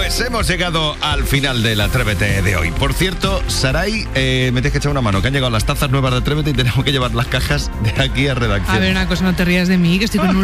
Pues hemos llegado al final del Atrévete de hoy. Por cierto, Saray, me tienes que echar una mano, que han llegado las tazas nuevas de Atrévete y tenemos que llevar las cajas de aquí a redacción. A ver, una cosa, no te rías de mí, que estoy con un